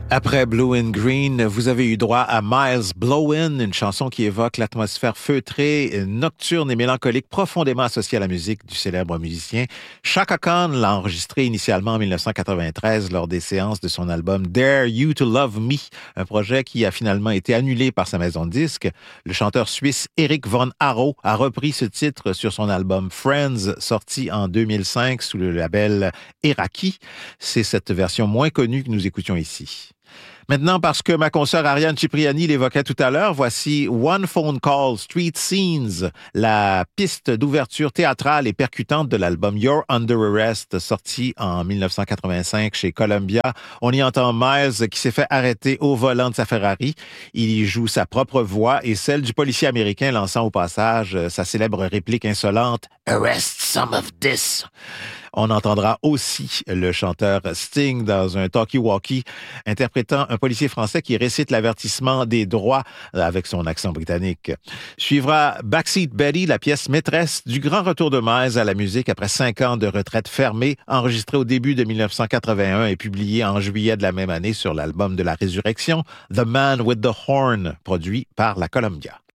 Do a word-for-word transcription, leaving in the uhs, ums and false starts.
Après Blue and Green, vous avez eu droit à Miles Blowin', une chanson qui évoque l'atmosphère feutrée, nocturne et mélancolique profondément associée à la musique du célèbre musicien. Chaka Khan l'a enregistré initialement en dix-neuf cent quatre-vingt-treize lors des séances de son album Dare You to Love Me, un projet qui a finalement été annulé par sa maison de disques. Le chanteur suisse Eric Von Aro a repris ce titre sur son album Friends, sorti en deux mille cinq sous le label Eraki. C'est cette version moins connue que nous écoutions ici. Maintenant, parce que ma consoeur Ariane Cipriani l'évoquait tout à l'heure, voici One Phone Call, Street Scenes, la piste d'ouverture théâtrale et percutante de l'album You're Under Arrest, sorti en dix-neuf cent quatre-vingt-cinq chez Columbia. On y entend Miles qui s'est fait arrêter au volant de sa Ferrari. Il y joue sa propre voix et celle du policier américain lançant au passage sa célèbre réplique insolente « Arrest some of this ». On entendra aussi le chanteur Sting dans un talkie-walkie interprétant un policier français qui récite l'avertissement des droits avec son accent britannique. Suivra Backseat Betty, la pièce maîtresse du grand retour de Miles à la musique après cinq ans de retraite fermée, enregistrée au début de dix-neuf cent quatre-vingt-un et publiée en juillet de la même année sur l'album de la Résurrection, The Man with the Horn, produit par la Columbia.